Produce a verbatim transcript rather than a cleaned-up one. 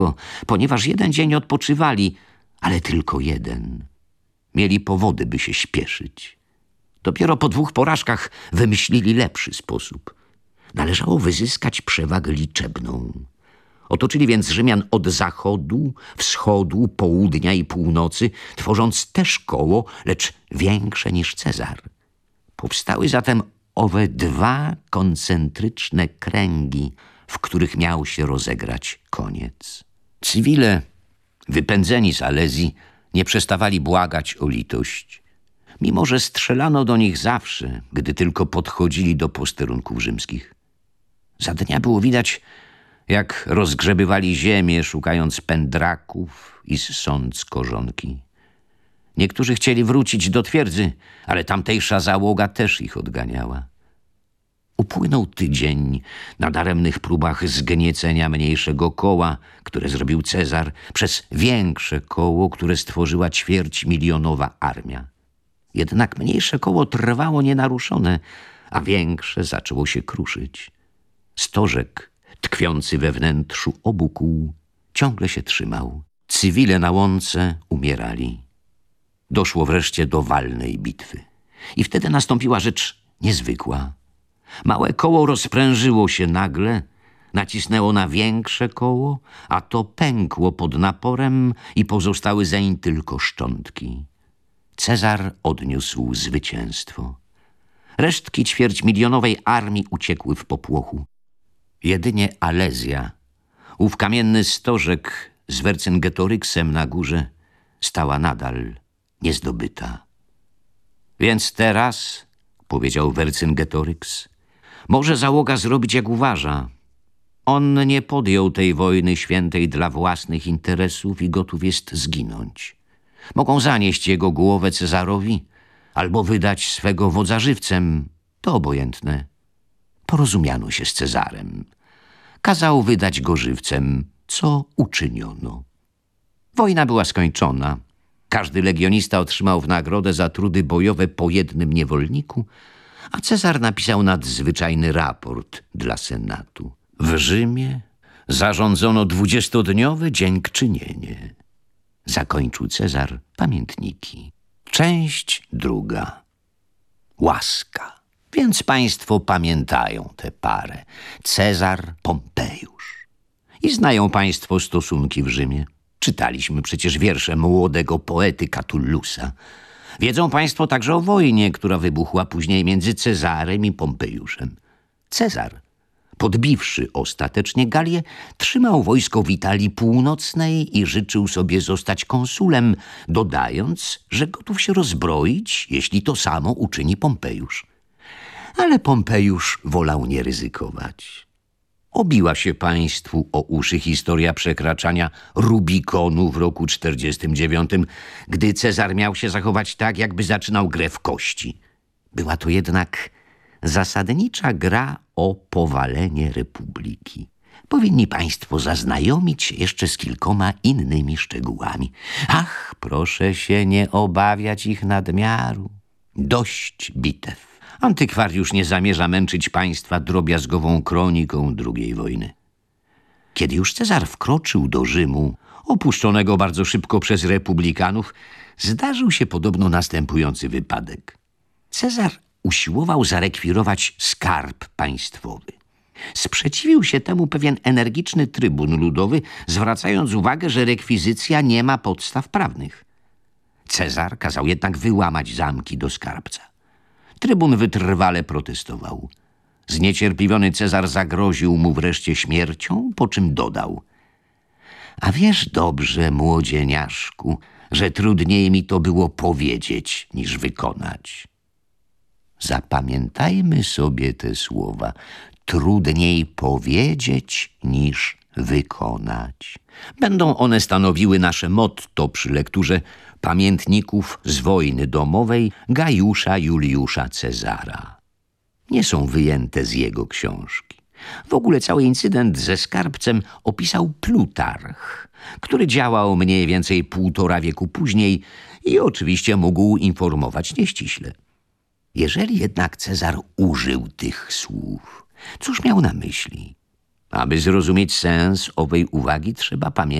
ponieważ jeden dzień odpoczywali, ale tylko jeden. Mieli powody, by się śpieszyć. Dopiero po dwóch porażkach wymyślili lepszy sposób. Należało wyzyskać przewagę liczebną. Otoczyli więc Rzymian od zachodu, wschodu, południa i północy, tworząc też koło, lecz większe niż Cezar. Powstały zatem owe dwa koncentryczne kręgi, w których miał się rozegrać koniec. Cywile, wypędzeni z Alezji, nie przestawali błagać o litość, mimo że strzelano do nich zawsze, gdy tylko podchodzili do posterunków rzymskich. Za dnia było widać, jak rozgrzebywali ziemię, szukając pędraków i ssąc korzonki. Niektórzy chcieli wrócić do twierdzy, ale tamtejsza załoga też ich odganiała. Upłynął tydzień na daremnych próbach zgniecenia mniejszego koła, które zrobił Cezar, przez większe koło, które stworzyła ćwierćmilionowa armia. Jednak mniejsze koło trwało nienaruszone, a większe zaczęło się kruszyć. Stożek, tkwiący we wnętrzu obu kół, ciągle się trzymał. Cywile na łące umierali. Doszło wreszcie do walnej bitwy. I wtedy nastąpiła rzecz niezwykła. Małe koło rozprężyło się nagle, nacisnęło na większe koło, a to pękło pod naporem i pozostały zeń tylko szczątki. Cezar odniósł zwycięstwo. Resztki ćwierćmilionowej armii uciekły w popłochu. Jedynie Alezja, ów kamienny stożek z Wercingetorixem na górze, stała nadal niezdobyta. Więc teraz, powiedział Wercingetorix, może załoga zrobić jak uważa. On nie podjął tej wojny świętej dla własnych interesów i gotów jest zginąć. Mogą zanieść jego głowę Cezarowi albo wydać swego wodza żywcem. To obojętne. Porozumiano się z Cezarem. Kazał wydać go żywcem, co uczyniono. Wojna była skończona. Każdy legionista otrzymał w nagrodę za trudy bojowe po jednym niewolniku, a Cezar napisał nadzwyczajny raport dla Senatu. W Rzymie zarządzono dwudziestodniowe dziękczynienie. Zakończył Cezar pamiętniki. Część druga. Łaska. Więc państwo pamiętają tę parę. Cezar, Pompejusz. I znają państwo stosunki w Rzymie. Czytaliśmy przecież wiersze młodego poety Catullusa. Wiedzą państwo także o wojnie, która wybuchła później między Cezarem i Pompejuszem. Cezar, podbiwszy ostatecznie Galię, trzymał wojsko w Italii Północnej i życzył sobie zostać konsulem, dodając, że gotów się rozbroić, jeśli to samo uczyni Pompejusz. Ale Pompejusz wolał nie ryzykować. Obiła się państwu o uszy historia przekraczania Rubikonu w roku czterdziestym dziewiątym, gdy Cezar miał się zachować tak, jakby zaczynał grę w kości. Była to jednak zasadnicza gra o powalenie republiki. Powinni państwo zaznajomić się jeszcze z kilkoma innymi szczegółami. Ach, proszę się nie obawiać ich nadmiaru. Dość bitew. Antykwariusz nie zamierza męczyć państwa drobiazgową kroniką drugiej wojny. Kiedy już Cezar wkroczył do Rzymu, opuszczonego bardzo szybko przez republikanów, zdarzył się podobno następujący wypadek. Cezar usiłował zarekwirować skarb państwowy. Sprzeciwił się temu pewien energiczny trybun ludowy, zwracając uwagę, że rekwizycja nie ma podstaw prawnych. Cezar kazał jednak wyłamać zamki do skarbca. Trybun wytrwale protestował. Zniecierpliwiony Cezar zagroził mu wreszcie śmiercią, po czym dodał: a wiesz dobrze, młodzieniaszku, że trudniej mi to było powiedzieć niż wykonać. Zapamiętajmy sobie te słowa. Trudniej powiedzieć niż wykonać. Będą one stanowiły nasze motto przy lekturze pamiętników z wojny domowej Gajusza Juliusza Cezara. Nie są wyjęte z jego książki. W ogóle cały incydent ze skarbcem opisał Plutarch, który działał mniej więcej półtora wieku później i oczywiście mógł informować nieściśle. Jeżeli jednak Cezar użył tych słów, cóż miał na myśli? Aby zrozumieć sens owej uwagi, trzeba pamiętać,